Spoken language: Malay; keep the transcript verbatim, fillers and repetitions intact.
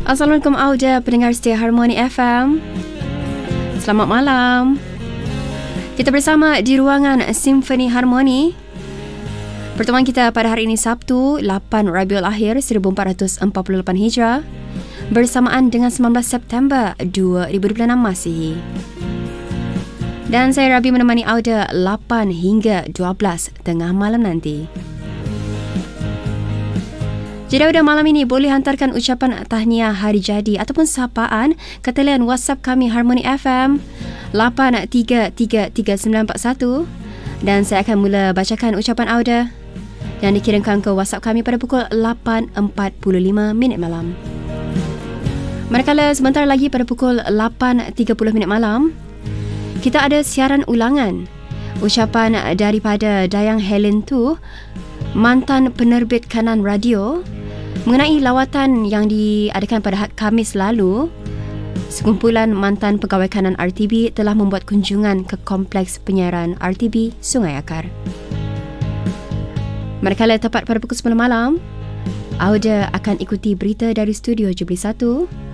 Assalamualaikum Auda, pendengar setia Harmoni F M. Selamat malam. Kita bersama di ruangan Simfoni Harmoni. Pertemuan kita pada hari ini Sabtu, lapan Rabiul Akhir seribu empat ratus empat puluh lapan Hijrah, bersamaan dengan sembilan belas September dua ribu dua puluh enam Masihi. Dan saya Rabi menemani Auda lapan hingga dua belas tengah malam nanti. Jadi Auda, malam ini boleh hantarkan ucapan tahniah hari jadi ataupun sapaan ke talian WhatsApp kami Harmoni F M lapan tiga tiga tiga sembilan empat satu, dan saya akan mula bacakan ucapan Auda yang dikirimkan ke WhatsApp kami pada pukul lapan empat puluh lima minit malam. Manakala sebentar lagi pada pukul lapan tiga puluh minit malam, kita ada siaran ulangan ucapan daripada Dayang Helen Tu, mantan penerbit kanan radio, mengenai lawatan yang diadakan pada Khamis lalu. Sekumpulan mantan pegawai kanan R T B telah membuat kunjungan ke kompleks penyiaran R T B Sungai Akar. Manakala tepat pada pukul sepuluh malam, Auda akan ikuti berita dari studio Jubilee satu